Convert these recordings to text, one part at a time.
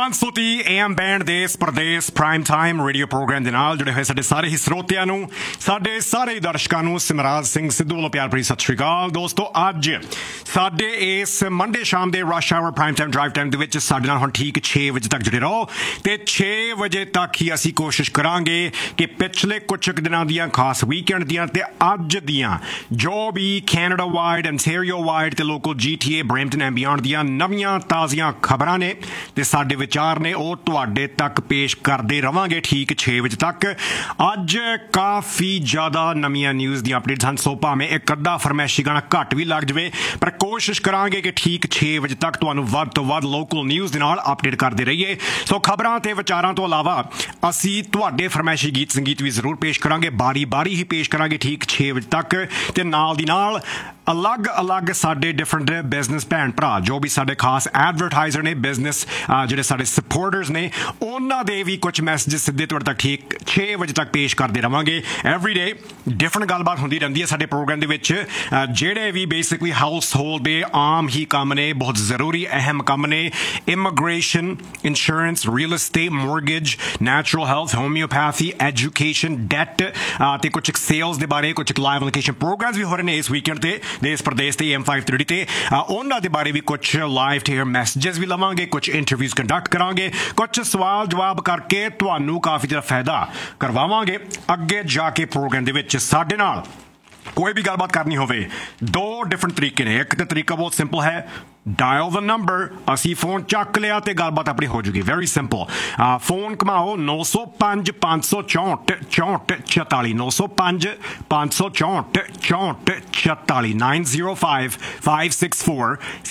530 AM band ਦੇਸ਼ Pradesh prime time radio programme ਦੇ ਨਾਲ ਜੁੜੇ ਹੋਏ ਸਾਡੇ ਸਾਰੇ ਹੀ ਸਰੋਤਿਆਂ ਨੂੰ, ਸਾਡੇ ਸਾਰੇ ਦਰਸ਼ਕਾਂ ਨੂੰ ਸਿਮਰਾਜ ਸਿੰਘ ਸਿੱਧੂ ਵੱਲੋਂ ਪਿਆਰ ਭਰੀ ਸਤਿ ਸ਼੍ਰੀ ਅਕਾਲ। ਦੋਸਤੋ, ਅੱਜ ਸਾਡੇ ਇਸ ਮੰਡੇ ਸ਼ਾਮ ਦੇ rush hour prime time drive time ਦੇ ਵਿੱਚ ਸਾਡੇ ਨਾਲ ਹੁਣ ਠੀਕ 6 ਵਜੇ ਤੱਕ ਜੁੜੇ ਰਹੋ ਤੇ 6 ਵਜੇ ਤੱਕ ਹੀ ਅਸੀਂ ਕੋਸ਼ਿਸ਼ ਕਰਾਂਗੇ ਕਿ ਪਿਛਲੇ ਕੁਝ ਦਿਨਾਂ ਦੀਆਂ ਖਾਸ ਵੀਕਐਂਡ ਦੀਆਂ ਤੇ ਅੱਜ ਦੀਆਂ ਜੋ ਵੀ ਕੈਨੇਡਾ ਵਾਈਡ, ਅੰਟੈਰੀਓ ਵਾਈਡ ਤੇ local GTA Brampton and beyond ਦੀਆਂ ਨਵੀਆਂ ਤਾਜ਼ੀਆਂ ਖਬਰਾਂ ਨੇ ਤੇ ਸਾਡੇ ਵਿਚਾਰ ਨੇ ਉਹ ਤੁਹਾਡੇ ਤੱਕ ਪੇਸ਼ ਕਰਦੇ ਰਵਾਂਗੇ ਠੀਕ 6 ਵਜੇ ਤੱਕ। ਅੱਜ ਕਾਫੀ ਜ਼ਿਆਦਾ ਨਵੀਆਂ ਨਿਊਜ਼ ਦੀਆਂ ਅਪਡੇਟਸ ਹਨ, ਸੋ ਭਾਵੇਂ ਇੱਕ ਅੱਧਾ ਫਰਮੈਸ਼ੀ ਗਾਣਾ ਘੱਟ ਵੀ ਲੱਗ ਜਾਵੇ ਪਰ ਕੋਸ਼ਿਸ਼ ਕਰਾਂਗੇ ਕਿ ਠੀਕ 6 ਵਜੇ ਤੱਕ ਤੁਹਾਨੂੰ ਵੱਧ ਤੋਂ ਵੱਧ ਲੋਕਲ ਨਿਊਜ਼ ਦੇ ਨਾਲ ਅਪਡੇਟ ਕਰਦੇ ਰਹੀਏ। ਸੋ ਖਬਰਾਂ ਤੇ ਵਿਚਾਰਾਂ ਤੋਂ ਇਲਾਵਾ ਅਸੀਂ ਤੁਹਾਡੇ ਫਰਮੈਸ਼ੀ ਗੀਤ ਸੰਗੀਤ ਵੀ ਜ਼ਰੂਰ ਪੇਸ਼ ਕਰਾਂਗੇ, ਬਾਰੀ ਬਾਰੀ ਹੀ ਪੇਸ਼ ਕਰਾਂਗੇ ਠੀਕ 6 ਵਜੇ ਤੱਕ। ਤੇ ਨਾਲ ਦੀ ਨਾਲ ਅਲੱਗ ਸਾਡੇ ਡਿਫਰੈਂਟ ਬਿਜ਼ਨਸ ਭੈਣ ਭਰਾ ਜੋ ਵੀ ਸਾਡੇ ਖਾਸ ਐਡਵਰਟਾਈਜ਼ਰ ਨੇ, ਬਿਜ਼ਨਸ ਜਿਹੜੇ ਸਾਡੇ ਸਪੋਰਟਰਸ ਨੇ, ਉਹਨਾਂ ਦੇ ਵੀ ਕੁਝ ਮੈਸੇਜ ਸਿੱਧੇ ਤੁਹਾਡੇ ਤੱਕ ਠੀਕ 6 ਵਜੇ ਤੱਕ ਪੇਸ਼ ਕਰਦੇ ਰਵਾਂਗੇ। ਐਵਰੀ ਡੇ ਡਿਫਰੈਂਟ ਗੱਲਬਾਤ ਹੁੰਦੀ ਰਹਿੰਦੀ ਹੈ ਸਾਡੇ ਪ੍ਰੋਗਰਾਮ ਦੇ ਵਿੱਚ, ਜਿਹੜੇ ਵੀ ਬੇਸਿਕਲੀ ਹਾਊਸ ਹੋਲਡ ਦੇ ਆਮ ਹੀ ਕੰਮ ਨੇ, ਬਹੁਤ ਜ਼ਰੂਰੀ ਅਹਿਮ ਕੰਮ ਨੇ। Immigration, insurance, real estate, mortgage, natural health, homeopathy, education, that ਤੇ ਕੁਝ ਸੇਲਸ ਦੇ ਬਾਰੇ ਕੁਝ ਲਾਈਵ ਲੋਕੇਸ਼ਨ ਪ੍ਰੋਗਰਾਮਸ ਵੀ ਹੋ ਰਹੇ ਨੇ ਇਸ ਵੀਕਐਂਡ ਤੇ ਦੇਸ਼ ਪ੍ਰਦੇਸ਼ ਤੇ AM530 ਤੇ ਉਹਨਾਂ ਦੇ ਬਾਰੇ ਵੀ ਕੁਝ ਲਾਈਵ ਟੇਅਰ ਮੈਸੇजेस ਵੀ ਲਵਾਂਗੇ, ਕੁਝ ਇੰਟਰਵਿਊਜ਼ ਕੰਡਕਟ ਕਰਾਂਗੇ, ਕੁਝ ਸਵਾਲ ਜਵਾਬ ਕਰਕੇ ਤੁਹਾਨੂੰ ਕਾਫੀ ਜ਼ਿਆਦਾ ਫਾਇਦਾ ਕਰਵਾਵਾਂਗੇ। ਅੱਗੇ ਜਾ ਕੇ ਪ੍ਰੋਗਰਾਮ ਦੇ ਵਿੱਚ ਸਾਡੇ ਨਾਲ ਕੋਈ ਵੀ ਗੱਲਬਾਤ ਕਰਨੀ ਹੋਵੇ ਦੋ ਡਿਫਰੈਂਟ ਤਰੀਕੇ ਨੇ। ਇੱਕ ਤਾਂ ਤਰੀਕਾ ਬਹੁਤ ਸਿੰਪਲ ਹੈ, ਡਾਇਲ ਦ ਨੰਬਰ, ਅਸੀਂ ਫੋਨ ਚੱਕ ਲਿਆ ਤੇ ਗੱਲਬਾਤ ਆਪਣੀ ਹੋ ਜੂਗੀ। Very simple, phone ਘਮਾਓ 905 564 64 44 905 564 64 44 905 564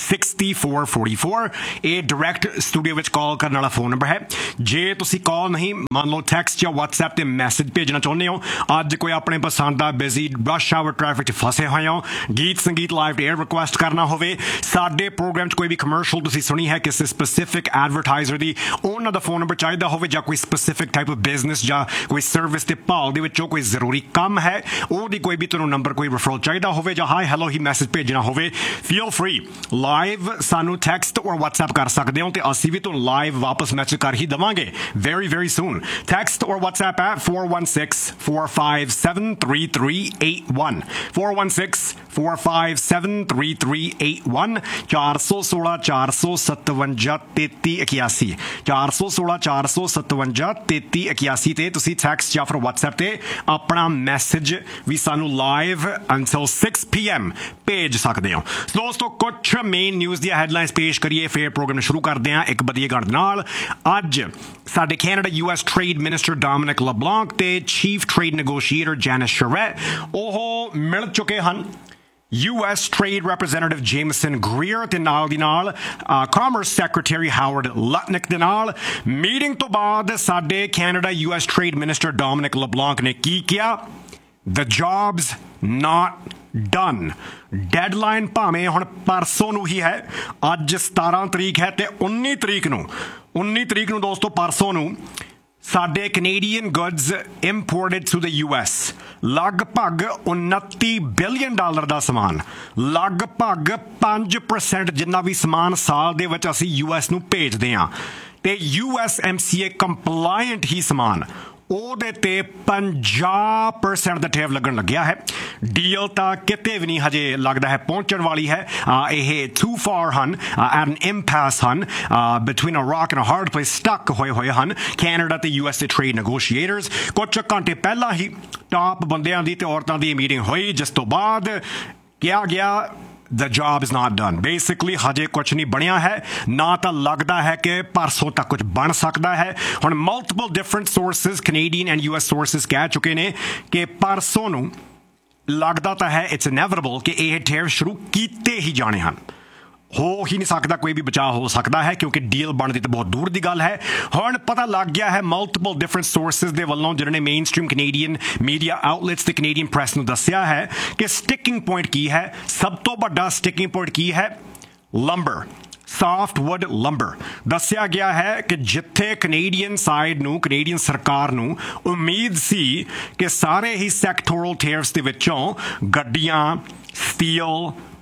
6444। ਇਹ ਡਾਇਰੈਕਟ ਸਟੂਡੀਓ ਵਿੱਚ ਕਾਲ ਕਰਨ ਵਾਲਾ ਫੋਨ ਨੰਬਰ ਹੈ। ਜੇ ਤੁਸੀਂ ਕਾਲ ਨਹੀਂ, ਮੰਨ ਲਓ ਟੈਕਸਟ ਜਾਂ WhatsApp ਤੇ ਮੈਸੇਜ ਭੇਜਣਾ ਚਾਹੁੰਦੇ ਹੋ, ਅੱਜ ਕੋਈ ਆਪਣੇ ਪਸੰਦ ਦਾ ਬਿਜ਼ੀ ਰਸ਼ ਆਵਰ ਟ੍ਰੈਫਿਕ 'ਚ ਫਸੇ ਹੋਏ ਹੋ, ਗੀਤ ਸੰਗੀਤ ਲਾਈਵ ਏਅਰ ਰਿਕੁਐਸਟ ਕਰਨਾ ਹੋਵੇ, ਸਾਡੇ ਪ੍ਰੋਗਰਾਮ 'ਚ ਕੋਈ ਵੀ ਕਮਰਸ਼ੀਅਲ ਤੁਸੀਂ ਸੁਣੀ ਹੈ ਕਿਸੇ ਸਪੈਸੀਫਿਕ ਐਡਵਰਟਾਈਜ਼ਰ ਦੀ, ਉਹਨਾਂ ਦਾ ਫੋਨ ਨੰਬਰ ਚਾਹੀਦਾ ਹੋਵੇ, ਜਾਂ ਕੋਈ ਸਪੈਸੀਫਿਕ ਟਾਈਪ ਆਫ ਬਿਜ਼ਨਸ ਜਾਂ ਕੋਈ ਸਰਵਿਸ ਦੇ ਭਾਲ ਦੇ ਵਿੱਚੋਂ ਕੋਈ ਜ਼ਰੂਰੀ ਕੰਮ ਹੈ, ਉਹਦੀ ਕੋਈ ਵੀ ਤੁਹਾਨੂੰ ਨੰਬਰ ਕੋਈ ਰੈਫਰਲ ਚਾਹੀਦਾ ਹੋਵੇ, ਜਾਂ ਹਾਈ ਹੈਲੋ ਹੀ ਮੈਸੇਜ ਭੇਜਣਾ ਹੋਵੇ, ਫੀਲ ਫਰੀ ਲਾਈਵ ਸਾਨੂੰ ਟੈਕਸਟ ਔਰ WhatsApp ਕਰ ਸਕਦੇ ਹੋ ਤੇ ਅਸੀਂ ਵੀ ਤੁਹਾਨੂੰ ਲਾਈਵ ਵਾਪਸ ਮੈਸੇਜ ਕਰ ਹੀ ਦੇਵਾਂਗੇ very soon। ਟੈਕਸਟ ਔਰ WhatsApp ਹੈ 416 457 3381 416 457 3381 416 457 3381 416 457 3381 ਤੇ ਤੁਸੀਂ ਟੈਕਸਟ ਜਾਂ ਫਿਰ WhatsApp ਤੇ ਆਪਣਾ ਮੈਸੇਜ ਵੀ ਸਾਨੂੰ ਲਾਈਵ until 6 PM ਭੇਜ ਸਕਦੇ ਹੋ। ਦੋਸਤੋ, ਕੁਝ ਮੇਨ ਨਿਊਜ਼ ਦੀਆਂ ਹੈਡਲਾਈਨਸ ਪੇਸ਼ ਕਰੀਏ ਫਿਰ ਪ੍ਰੋਗਰਾਮ ਸ਼ੁਰੂ ਕਰਦੇ ਹਾਂ ਇੱਕ ਵਧੀਆ ਗਾਣੇ ਨਾਲ। ਅੱਜ ਸਾਡੇ Canada US trade minister Dominic ਲਬਲਾਂਕ ਤੇ ਚੀਫ ਟ੍ਰੇਡ ਨੈਗੋਸ਼ੀਏਟਰ ਜੈਨਿਸ ਸ਼ਰੈਟ ਉਹ ਮਿਲ ਚੁੱਕੇ ਹਨ। US Trade Representative Jameson Greer ਤੇ ਨਾਲ ਦੀ ਨਾਲ Commerce Secretary Howard Lutnick ਦੇ ਨਾਲ ਮੀਟਿੰਗ ਤੋਂ ਬਾਅਦ ਸਾਡੇ Canada US Trade Minister Dominic LeBlanc ਨੇ ਕੀ ਕਿਹਾ? The job's not done। Deadline ਭਾਵੇਂ ਹੁਣ ਪਰਸੋਂ ਨੂੰ ਹੀ ਹੈ, ਅੱਜ 17 ਤਰੀਕ ਹੈ ਤੇ 19 ਤਰੀਕ ਨੂੰ ਦੋਸਤੋ ਪਰਸੋਂ ਨੂੰ ਸਾਡੇ Canadian goods imported to the US ਲਗਭਗ $29 ਬਿਲੀਅਨ ਦਾ ਸਮਾਨ, ਲਗਭਗ 5% ਜਿੰਨਾ ਵੀ ਸਮਾਨ ਸਾਲ ਦੇ ਵਿੱਚ ਅਸੀਂ US ਨੂੰ ਭੇਜਦੇ ਹਾਂ ਤੇ USMCA ਕੰਪਲਾਇੰਟ ਹੀ ਸਮਾਨ, ਉਹਦੇ ਤੇ 50% ਦਾ ਟੈਕਸ ਲੱਗਣ ਲੱਗਿਆ ਹੈ। ਡੀਲ ਤਾਂ ਕਿਤੇ ਵੀ ਨਹੀਂ ਹਜੇ ਲੱਗਦਾ ਹੈ ਪਹੁੰਚਣ ਵਾਲੀ ਹੈ। ਇਹ too far ਹਨ, at an impasse ਹਨ, between a rock and a hard place stuck ਹੋਏ ਹਨ ਕੈਨੇਡਾ ਤੇ US ਦੇ ਟ੍ਰੇਡ ਨੈਗੋਸ਼ੀਏਟਰਸ। ਕੁਝ ਘੰਟੇ ਪਹਿਲਾਂ ਹੀ ਟਾਪ ਬੰਦਿਆਂ ਦੀ ਤੇ ਔਰਤਾਂ ਦੀ ਮੀਟਿੰਗ ਹੋਈ ਜਿਸ ਤੋਂ ਬਾਅਦ ਕਿਹਾ ਗਿਆ The job is not done। Basically ਹਜੇ ਕੁਝ ਨਹੀਂ ਬਣਿਆ ਹੈ, ਨਾ ਤਾਂ ਲੱਗਦਾ ਹੈ ਕਿ ਪਰਸੋਂ ਤੱਕ ਕੁਝ ਬਣ ਸਕਦਾ ਹੈ। ਹੁਣ multiple different sources Canadian and US sources ਕਹਿ ਚੁੱਕੇ ਨੇ ਕਿ ਪਰਸੋਂ ਨੂੰ ਲੱਗਦਾ ਤਾਂ ਹੈ ਇਟਸ ਇਨੈਵਿਟੇਬਲ ਕਿ ਇਹ ਟੈਰਿਫ ਸ਼ੁਰੂ ਕੀਤੇ ਹੀ ਜਾਣੇ ਹਨ। ਹੋ ਹੀ ਨਹੀਂ ਸਕਦਾ, ਕੋਈ ਵੀ ਬਚਾਅ ਹੋ ਸਕਦਾ ਹੈ ਕਿਉਂਕਿ ਡੀਲ ਬਣਦੀ ਤਾਂ ਬਹੁਤ ਦੂਰ ਦੀ ਗੱਲ ਹੈ। ਹੁਣ ਪਤਾ ਲੱਗ ਗਿਆ ਹੈ ਮਲਟੀਪਲ ਡਿਫਰੈਂਟ ਸੋਰਸਿਸ ਦੇ ਵੱਲੋਂ, ਜਿਹਨਾਂ ਨੇ main stream Canadian media outlets ਤੇ ਕੈਨੇਡੀਅਨ ਪ੍ਰੈਸ ਨੂੰ ਦੱਸਿਆ ਹੈ ਕਿ ਸਟਿਕਿੰਗ ਪੁਆਇੰਟ ਕੀ ਹੈ। ਸਭ ਤੋਂ ਵੱਡਾ ਸਟਿਕਿੰਗ ਪੁਆਇੰਟ ਕੀ ਹੈ? Lumber, ਸਾਫਟਵੁੱਡ lumber. ਦੱਸਿਆ ਗਿਆ ਹੈ ਕਿ ਜਿੱਥੇ ਕੈਨੇਡੀਅਨ ਸਾਈਡ ਨੂੰ, ਕੈਨੇਡੀਅਨ ਸਰਕਾਰ ਨੂੰ ਉਮੀਦ ਸੀ ਕਿ ਸਾਰੇ ਹੀ ਸੈਕਟੋਰਲ ਟੈਰਿਫਸ ਦੇ ਵਿੱਚੋਂ ਗੱਡੀਆਂ, ਸਟੀਲ,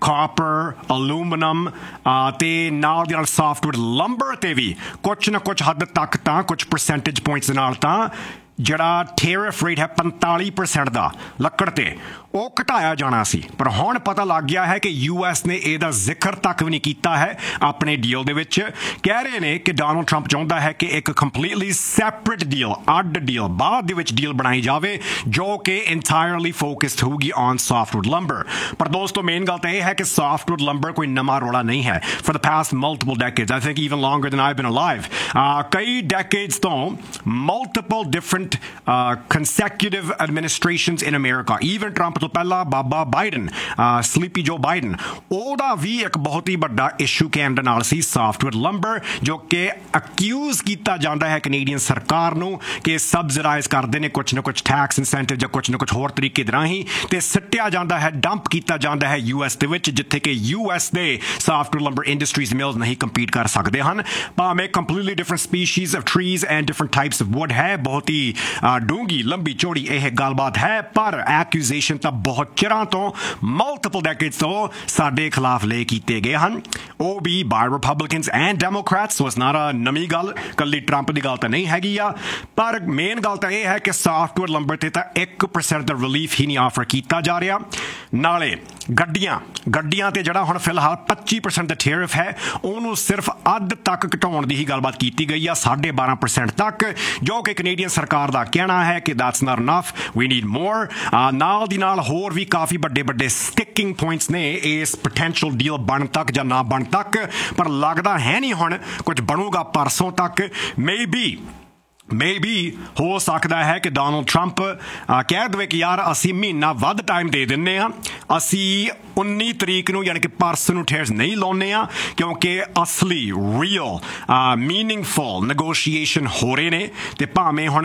ਕਾਪਰ, ਅਲੂਮੀਨੀਅਮ ਤੇ ਨਾਲ ਦੀ ਨਾਲ ਸਾਫਟਵੁੱਡ ਲੰਬਰ ਤੇ ਵੀ ਕੁਛ ਨਾ ਕੁਛ ਹੱਦ ਤੱਕ ਤਾਂ ਕੁਛ ਪਰਸੈਂਟੇਜ ਪੁਆਇੰਟਸ ਦੇ ਨਾਲ ਤਾਂ ਜਿਹੜਾ ਟੈਰਿਫ ਰੇਟ ਹੈ 45% ਦਾ ਲੱਕੜ ਤੇ ਉਹ ਘਟਾਇਆ ਜਾਣਾ ਸੀ। ਪਰ ਹੁਣ ਪਤਾ ਲੱਗ ਗਿਆ ਹੈ ਕਿ ਯੂਐਸ ਨੇ ਇਹਦਾ ਜ਼ਿਕਰ ਤੱਕ ਵੀ ਨਹੀਂ ਕੀਤਾ ਹੈ ਆਪਣੇ ਡੀਲ ਦੇ ਵਿੱਚ। ਕਹਿ ਰਹੇ ਨੇ ਕਿ ਡੋਨਾਲਡ ਟਰੰਪ ਚਾਹੁੰਦਾ ਹੈ ਕਿ ਇੱਕ ਕੰਪਲੀਟਲੀ ਸੈਪਰੇਟ ਡੀਲ, ਅੱਡ ਡੀਲ ਬਾਅਦ ਦੇ ਵਿੱਚ ਡੀਲ ਬਣਾਈ ਜਾਵੇ ਜੋ ਕਿ ਇੰਟਾਇਰਲੀ ਫੋਕਸਡ ਹੋਊਗੀ ਔਨ ਸਾਫਟਵੁੱਡ ਲੰਬਰ। ਪਰ ਦੋਸਤੋ ਮੇਨ ਗੱਲ ਤਾਂ ਇਹ ਹੈ ਕਿ ਸਾਫਟਵੁੱਡ ਲੰਬਰ ਕੋਈ ਨਵਾਂ ਰੌਲਾ ਨਹੀਂ ਹੈ। For the past multiple ਡੈਕੇਡਸ, I think even ਲੌਂਗਰ then I've bean alive, ਕਈ ਡੈਕੇਡਸ ਤੋਂ multiple different consecutive administrations in America, even Trump ਤੋਂ ਪਹਿਲਾਂ ਬਾਬਾ ਬਾਈਡਨ, ਸਲੀਪੀ ਜੋ ਬਾਈਡਨ, ਉਹਦਾ ਵੀ ਇੱਕ ਬਹੁਤ ਹੀ ਵੱਡਾ ਇਸ਼ੂ ਕਹਿਣ ਦੇ ਨਾਲ ਸੀ ਸਾਫਟਵੇਅਰ ਲੰਬਰ, ਜੋ ਕਿ ਅਕਿਊਜ਼ ਕੀਤਾ ਜਾਂਦਾ ਹੈ ਕੈਨੇਡੀਅਨ ਸਰਕਾਰ ਨੂੰ ਕਿ ਸਬਸਿਡਾਈਜ਼ ਕਰਦੇ ਨੇ ਕੁਛ ਨਾ ਕੁਛ ਟੈਕਸ ਇਨਸੈਂਟਿਵ ਜਾਂ ਕੁਛ ਨਾ ਕੁਛ ਹੋਰ ਤਰੀਕੇ ਦੇ ਰਾਹੀਂ, ਤੇ ਸਿੱਟਿਆ ਜਾਂਦਾ ਹੈ, ਡੰਪ ਕੀਤਾ ਜਾਂਦਾ ਹੈ ਯੂਐਸ ਦੇ ਵਿੱਚ, ਜਿੱਥੇ ਕਿ ਯੂਐਸ ਦੇ ਸਾਫਟਵੇਅਰ ਲੰਬਰ ਇੰਡਸਟਰੀਜ਼ ਮਿਲਸ ਨਹੀਂ ਕੰਪੀਟ ਕਰ ਸਕਦੇ ਹਨ। ਭਾਵੇਂ completely different species of trees and different types of wood ਹੈ, ਬਹੁਤ ਹੀ ਡੂੰਗੀ ਲੰਬੀ ਚੌੜੀ ਇਹ ਗੱਲਬਾਤ ਹੈ, ਪਰ ਐਕਿਊਜ਼ੇਸ਼ਨ ਤਾਂ ਬਹੁਤ ਚਿਰਾਂ ਤੋਂ ਮਲਟੀਪਲ ਡੈਕੇਡਸ ਤੋਂ ਸਾਡੇ ਖਿਲਾਫ ਲੈ ਕੀਤੇ ਗਏ ਹਨ, ਉਹ ਵੀ ਬਾਈ Republicans and Democrats. So it's not ਅ ਨਵੀਂ ਗੱਲ, ਕੱਲੀ ਟਰੰਪ ਦੀ ਗੱਲ ਤਾਂ ਨਹੀਂ ਹੈਗੀ ਆ। ਪਰ ਮੇਨ ਗੱਲ ਤਾਂ ਇਹ ਹੈ ਕਿ ਸਾਫਟਵੇਅਰ ਲੰਬਰ ਤੇ ਤਾਂ 1% ਦਾ ਰਿਲੀਫ ਹੀ ਨਹੀਂ ਆਫਰ ਕੀਤਾ ਜਾ ਰਿਹਾ। ਨਾਲੇ ਗੱਡੀਆਂ ਤੇ ਜਿਹੜਾ ਹੁਣ ਫਿਲਹਾਲ 25% ਦਾ ਟੈਰਿਫ ਹੈ, ਉਹਨੂੰ ਸਿਰਫ ਅੱਧ ਤੱਕ ਘਟਾਉਣ ਦੀ ਹੀ ਗੱਲਬਾਤ ਕੀਤੀ ਗਈ ਆ, 12.5% ਤੱਕ, ਜੋ ਕਿ ਕੈਨੇਡੀਅਨ ਸਰਕਾਰ ਦਾ ਕਹਿਣਾ ਹੈ ਕਿ that's not enough, we need more। ਨਾਲ ਦੀ ਨਾਲ ਹੋਰ ਵੀ ਕਾਫੀ ਵੱਡੇ ਸਟਿਕਿੰਗ ਪੁਆਇੰਟਸ ਨੇ ਇਸ ਪੋਟੈਂਸ਼ੀਅਲ ਡੀਲ ਬਣ ਤੱਕ ਜਾਂ ਨਾ ਬਣ ਤੱਕ, ਪਰ ਲੱਗਦਾ ਹੈ ਨਹੀਂ ਹੁਣ ਕੁਝ ਬਣੂਗਾ ਪਰਸੋਂ ਤੱਕ। ਮੇਬੀ ਹੋ ਸਕਦਾ ਹੈ ਕਿ ਡੋਨਾਲਡ ਟਰੰਪ ਕਹਿ ਦੇਵੇ ਕਿ ਯਾਰ ਅਸੀਂ ਮਹੀਨਾ ਵੱਧ ਟਾਈਮ ਦੇ ਦਿੰਦੇ ਹਾਂ, ਅਸੀਂ 19 ਤਰੀਕ ਨੂੰ ਯਾਨੀ ਕਿ ਪਰਸੋਂ ਨੂੰ ਠੇਸ ਨਹੀਂ ਲਾਉਂਦੇ ਹਾਂ, ਕਿਉਂਕਿ ਅਸਲੀ ਰੀਅਲ ਮੀਨਿੰਗਫੁਲ ਨੈਗੋਸ਼ੀਏਸ਼ਨ ਹੋ ਰਹੇ ਨੇ। ਤੇ ਭਾਵੇਂ ਹੁਣ